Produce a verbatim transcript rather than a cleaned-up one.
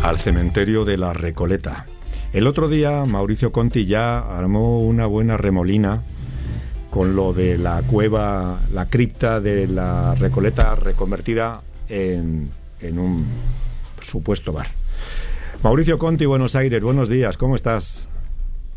al cementerio de la Recoleta. El otro día Mauricio Conti ya armó una buena remolina con lo de la cueva, la cripta de la Recoleta reconvertida en, en un supuesto bar. Mauricio Conti, Buenos Aires, buenos días, ¿cómo estás?